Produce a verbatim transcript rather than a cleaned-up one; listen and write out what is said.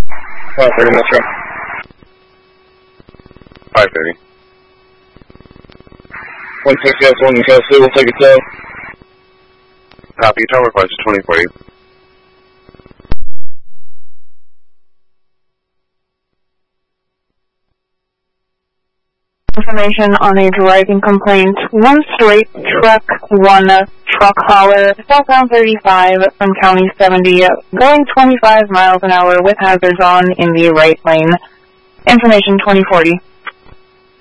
five thirty Metro. five thirty. one six yes one in Kelsey, we'll take a tow. Copy, tow request twenty forty. Information on a driving complaint. One straight truck, one truck hauler, southbound thirty-five from County seventy, going twenty-five miles an hour with hazards on in the right lane. Information twenty forty.